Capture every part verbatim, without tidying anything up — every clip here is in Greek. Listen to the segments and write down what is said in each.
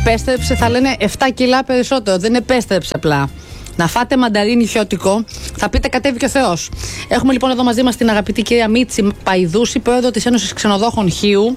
επέστρεψε, θα λένε επτά κιλά περισσότερο. Δεν επέστρεψε απλά. Να φάτε μανταρίνι χιώτικο, θα πείτε κατέβηκε ο Θεός. Έχουμε λοιπόν εδώ μαζί μας την αγαπητή κυρία Μίτση Παϊδούση, πρόεδρο της Ένωσης Ξενοδόχων Χίου.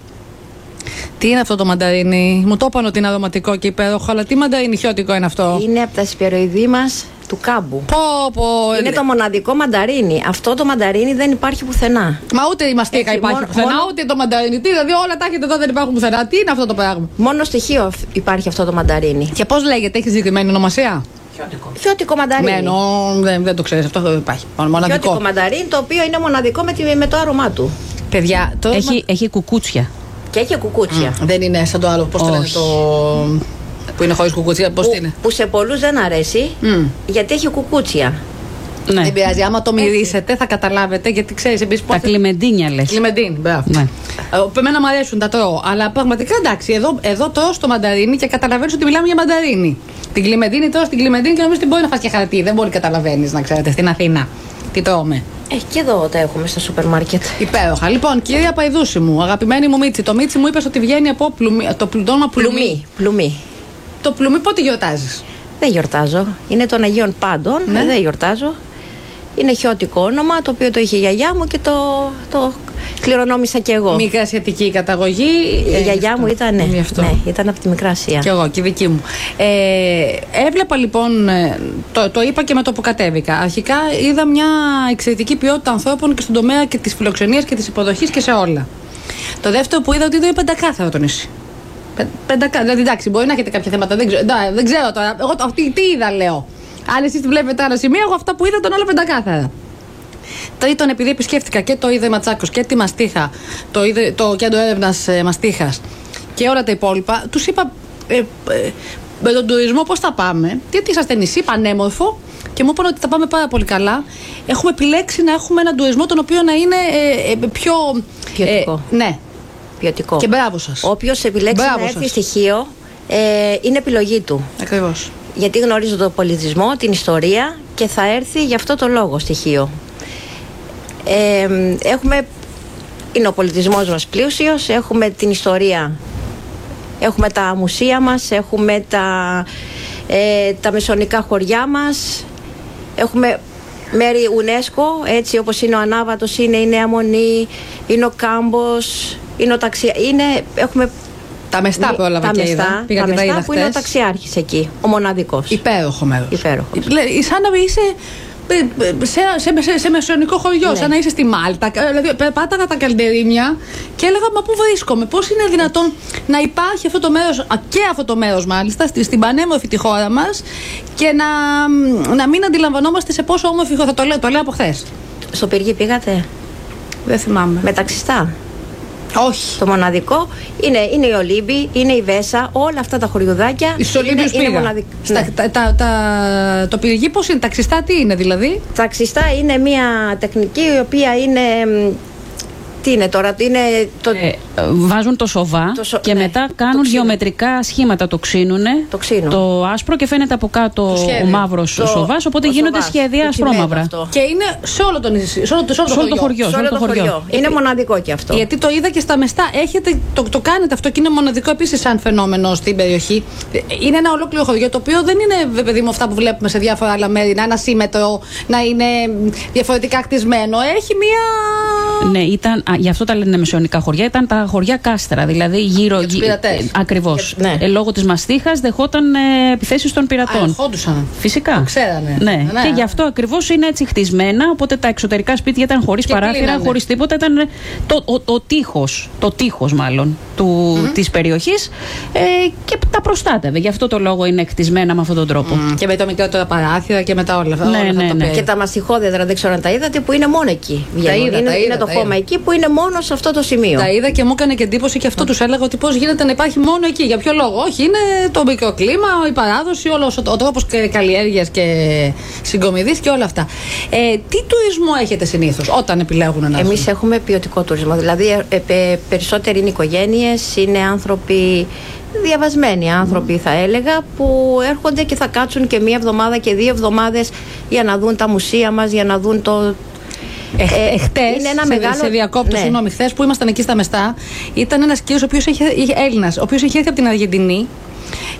Τι είναι αυτό το μανταρίνι? Μου το είπαν ότι είναι αρωματικό και υπέροχο, αλλά τι μανταρίνι χιώτικο είναι αυτό? Είναι από τα σπιροειδή μας του κάμπου. Πω, πω, είναι το μοναδικό μανταρίνι. Αυτό το μανταρίνι δεν υπάρχει πουθενά. Μα ούτε η μαστίχα Έχει, υπάρχει μόνο, πουθενά, μόνο... ούτε το μανταρίνι. Τι, δηλαδή όλα τα έχετε εδώ, δεν υπάρχουν πουθενά. Τι είναι αυτό το πράγμα? Μόνο στο Χίο υπάρχει αυτό το μανταρίνι. Και πώς λέγεται, έχει συγκεκριμένη ονομασία? Χιώτικο. Χιώτικο μανταρίνι. Ναι, νο, δεν, δεν το ξέρεις, αυτό δεν υπάρχει. Μοναδικό. Χιώτικο μανταρίνι, το οποίο είναι μοναδικό με, τη, με το άρωμά του. Παιδιά, το έχει, μα... έχει κουκούτσια. Και έχει κουκούτσια. Mm, δεν είναι σαν το άλλο. Πώς το λένε το. Που είναι χωρίς κουκούτσια, πώς που, είναι? Που σε πολλούς δεν αρέσει, mm. γιατί έχει κουκούτσια. Ναι. Δεν πειράζει, άμα το μυρίσετε θα καταλάβετε, γιατί ξέρεις εμείς πώς. Τα κλιμεντίνια λες. Κλιμεντίν, μπράβο. Ναι. Εμένα μου αρέσουν, τα τρώω. Αλλά πραγματικά εντάξει, εδώ, εδώ τρώω στο μανταρίνι και καταλαβαίνεις ότι μιλάμε για μανταρίνι. Την κλιμεντίνη τρώω στην κλιμεντίνη και νομίζω ότι μπορεί να φας και χαρτί. Δεν μπορεί να καταλαβαίνεις, να ξέρετε, στην Αθήνα. Τι τρώμε. Ε, και εδώ τα έχουμε στο σούπερ μάρκετ. Υπέροχα. Λοιπόν, κυρία Παϊδούση μου, αγαπημένη μου Μίτση, το Μίτση μου είπες ότι βγαίνει από πλουμί, το όνομα πλουμί. Πλουμί. Το πλουμί πότε γιορτάζεις? Δεν γιορτάζω. Είναι των Αγίων Πάντων. Ναι. Δεν γιορτάζω. Είναι χιώτικο όνομα, το οποίο το είχε η γιαγιά μου και το, το κληρονόμησα κι εγώ. Μικρά ασιατική καταγωγή. Η ε, γιαγιά αυτό. μου ήταν, ναι, ναι, ήταν από τη Μικρά Ασία. Κι εγώ, και η δική μου. Ε, έβλεπα λοιπόν, το, το είπα και με το που κατέβηκα. Αρχικά είδα μια εξαιρετική ποιότητα ανθρώπων και στον τομέα και της φιλοξενίας και της υποδοχής και σε όλα. Το δεύτερο που είδα ότι είναι πεντακάθαρο το νησί. Πεντακα, δηλαδή εντάξει, μπορεί να έχετε κάποια θέματα, δεν ξέρω, δεν ξέρω τώρα. Εγώ τι, τι είδα, λέω. Αν εσείς τη βλέπετε άλλα σημεία, εγώ αυτά που είδα ήταν όλα πεντακάθαρα. Τρίτον, επειδή επισκέφτηκα και το Ίδρυμα Τσάκος και τη Μαστίχα, το, ίδρυ, το Κέντρο Έρευνας ε, Μαστίχας και όλα τα υπόλοιπα, τους είπα ε, ε, με τον τουρισμό πώς θα πάμε, γιατί είσαστε νησί πανέμορφο και μου είπαν ότι θα πάμε πάρα πολύ καλά. Έχουμε επιλέξει να έχουμε έναν τουρισμό τον οποίο να είναι ε, ε, πιο ποιοτικό. Ε, ναι. Ποιοτικό. Και μπράβο σας. Όποιος επιλέξει μπράβο να έρθει στοιχείο, ε, είναι επιλογή του. Ακριβώς. Γιατί γνωρίζω τον πολιτισμό, την ιστορία και θα έρθει γι' αυτό το λόγο στοιχείο. Ε, έχουμε, είναι ο πολιτισμός μας πλούσιος, έχουμε την ιστορία, έχουμε τα μουσεία μας, έχουμε τα, ε, τα μεσονικά χωριά μας, έχουμε μέρη UNESCO, έτσι όπως είναι ο Ανάβατος, είναι η Νέα Μονή, είναι ο Κάμπος, είναι ο Ταξιά, είναι, έχουμε τα μεστά πρόλαβα και είδα. Τα μεστά που είναι ο Ταξιάρχης εκεί, ο μοναδικός. Υπέροχο μέρος. Υπέροχο. Σαν να είσαι σε, σε, σε, σε μεσαιωνικό χωριό, ναι. Σαν να είσαι στη Μάλτα. Δηλαδή, πάταγα τα καλντερίμια και έλεγα, μα πού βρίσκομαι, πώς είναι δυνατόν να υπάρχει αυτό το μέρος, και αυτό το μέρος μάλιστα, στην πανέμορφη τη χώρα μας, και να, να μην αντιλαμβανόμαστε σε πόσο όμορφη χώρα. Θα το λέω, το λέω από χθες. Στο Πυργή πήγατε? Δεν θυμάμαι. Με ταξιστά? Όχι. Το μοναδικό είναι, είναι η Ολύμπη, είναι η Βέσα, όλα αυτά τα χωριουδάκια. Στους Ολύμπιους πήγα. Είναι μοναδικ... Στα, ναι. τα, τα, τα, το Πυργή πώς είναι, ταξιστά τι είναι δηλαδή? Ταξιστά είναι μια τεχνική η οποία είναι... Τι είναι τώρα, είναι το... Ε, βάζουν το σοβά το σο... και ναι, μετά κάνουν γεωμετρικά σχήματα, το ξύνουνε, το, το άσπρο και φαίνεται από κάτω ο μαύρος το... σοβάς, οπότε ο γίνονται σοβάς, σχέδια ασπρόμαυρα. Και είναι σε όλο το νησί, σε όλο το, σε όλο το, το χωριό. Σε όλο το χωριό. χωριό. Είναι μοναδικό και αυτό. Γιατί το είδα και στα μεστά, έχετε, το, το κάνετε αυτό και είναι μοναδικό επίσης σαν φαινόμενο στην περιοχή. Είναι ένα ολόκληρο χωριό το οποίο δεν είναι, παιδί μου, αυτά που βλέπουμε σε διάφορα άλλα μέρη, να είναι ασύμμετρο, να είναι διαφορετικά κτισμένο. Έχει μία... Ναι, ήταν, α, γι' αυτό τα λένε μεσαιωνικά χωριά, ήταν τα χωριά κάστρα, δηλαδή γύρω. Γυ... Ακριβώς. Ναι. Ε, λόγω της μαστίχας δεχόταν ε, επιθέσεις των πυρατών. Α, ερχόντουσαν. Φυσικά. Το ξέρανε. Ναι. Ναι. Και γι' αυτό ακριβώς είναι έτσι χτισμένα, οπότε τα εξωτερικά σπίτια ήταν χωρίς παράθυρα, χωρίς τίποτα. Ήταν το, ο, ο τείχος, το τείχος μάλλον του, mm-hmm. της περιοχής ε, και τα προστάτευε. Γι' αυτό το λόγο είναι κτισμένα με αυτόν τον τρόπο. Mm. Και με τα μικρότερα παράθυρα και με τα όλα αυτά. Ναι, όλα ναι, τα ναι. Και τα μαστιχόδεδρα, δεν ξέρω αν τα είδατε, που είναι μόνο εκεί. Τα είδα, είναι, τα είδα, είναι το τα χώμα είδα. Εκεί που είναι μόνο σε αυτό το σημείο. Τα είδα και μου έκανε και εντύπωση και αυτό mm. τους έλεγα ότι πώς γίνεται να υπάρχει μόνο εκεί. Για ποιο λόγο? Όχι, είναι το μικροκλίμα, η παράδοση, όλος ο, ο τρόπος καλλιέργειας και συγκομιδής και όλα αυτά. Ε, τι τουρισμό έχετε συνήθως όταν επιλέγουν να έρθουν? Εμείς έχουμε ποιοτικό τουρισμό. Δηλαδή, ε, ε, περισσότεροι είναι οικογένειες, είναι άνθρωποι. Διαβασμένοι άνθρωποι, mm. θα έλεγα, που έρχονται και θα κάτσουν και μία εβδομάδα και δύο εβδομάδες για να δουν τα μουσεία μας, για να δουν το. Ε, Εχθές, σε, μεγάλο... σε διακόπτω, ναι. συγγνώμη, χθες που ήμασταν εκεί στα μεστά, ήταν ένας κύριος ο οποίος είχε, είχε, Έλληνας, ο οποίος είχε έρθει από την Αργεντινή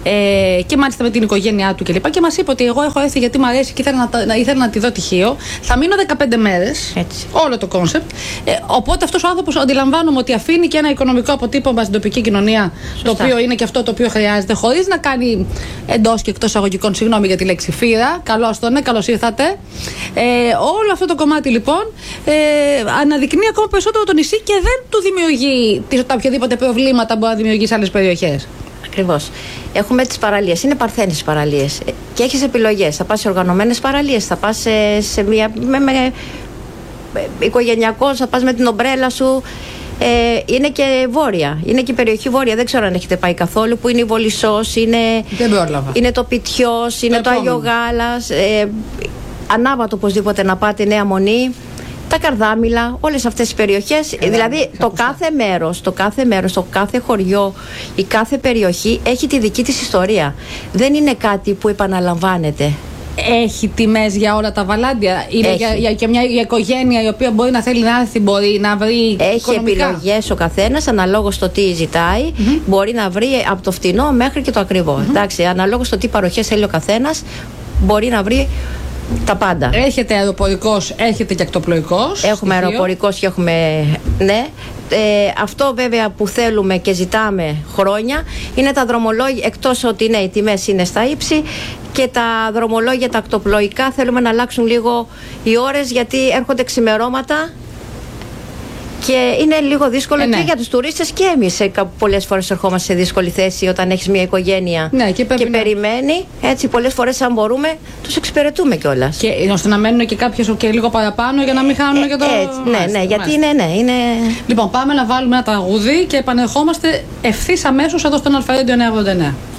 Ε, και μάλιστα με την οικογένειά του κλπ. Και μας είπε ότι εγώ έχω έρθει γιατί μου αρέσει και ήθελα να, να, ήθελα να τη δω τυχείο. Θα μείνω δεκαπέντε μέρες. Όλο το κόνσεπτ. Ε, οπότε αυτός ο άνθρωπος αντιλαμβάνομαι ότι αφήνει και ένα οικονομικό αποτύπωμα στην τοπική κοινωνία. Σωστά. Το οποίο είναι και αυτό το οποίο χρειάζεται, χωρίς να κάνει εντός και εκτός αγωγικών, συγγνώμη για τη λέξη φύρα. Καλώς τον, ναι, καλώς ήρθατε. Ε, όλο αυτό το κομμάτι λοιπόν ε, αναδεικνύει ακόμα περισσότερο το νησί και δεν του δημιουργεί τα οποιαδήποτε προβλήματα που μπορεί να δημιουργεί σε άλλες περιοχές. Ακριβώς. Έχουμε τις παραλίες. Είναι παρθένες οι παραλίες. Και έχεις επιλογές. Θα πας σε οργανωμένες παραλίες, θα πας σε, σε μια. Με, με, με, οικογενειακός, θα πας με την ομπρέλα σου. Ε, είναι και βόρεια. Είναι και η περιοχή βόρεια. Δεν ξέρω αν έχετε πάει καθόλου. Που είναι η Βολισσός, είναι, είναι το Πιτιός, είναι το Άγιο Γάλας. Ε, ανάβατο οπωσδήποτε να πάτε, Νέα Μονή. Τα Καρδάμιλα, όλες αυτές τις περιοχές, ε, δηλαδή το κάθε μέρος, το κάθε μέρος, το κάθε χωριό, η κάθε περιοχή έχει τη δική της ιστορία. Δεν είναι κάτι που επαναλαμβάνεται. Έχει τιμές για όλα τα βαλάντια? Είναι για, για, για μια για οικογένεια η οποία μπορεί να θέλει να έρθει, μπορεί να βρει έχει οικονομικά. Επιλογές ο καθένας αναλόγως το τι ζητάει. Mm-hmm. Μπορεί να βρει από το φτηνό μέχρι και το ακριβό. Mm-hmm. Εντάξει, αναλόγως το τι παροχές θέλει ο καθένας, μπορεί να βρει τα πάντα. Έχετε αεροπορικός, έχετε και ακτοπλοϊκός. Έχουμε αεροπορικός και έχουμε. Ναι. Ε, αυτό βέβαια που θέλουμε και ζητάμε χρόνια είναι τα δρομολόγια, εκτός ότι ναι, οι τιμές είναι στα ύψη, και τα δρομολόγια, τα ακτοπλοϊκά θέλουμε να αλλάξουν λίγο οι ώρες, γιατί έρχονται ξημερώματα και είναι λίγο δύσκολο ε, ναι. και για τους τουρίστες και εμείς πολλές φορές ερχόμαστε σε δύσκολη θέση όταν έχεις μια οικογένεια ναι, και, και να... περιμένει. Έτσι, πολλές φορές, αν μπορούμε, τους εξυπηρετούμε κιόλας. Και ώστε να μένουν και κάποιες και λίγο παραπάνω για να μην χάνουν ε, και το. Έτσι, ναι, μάλιστα, ναι, γιατί είναι, ναι, είναι. Λοιπόν, πάμε να βάλουμε ένα τραγούδι και επανερχόμαστε ευθύς αμέσως εδώ στον Αλφα Radio εννιακόσια ογδόντα εννέα.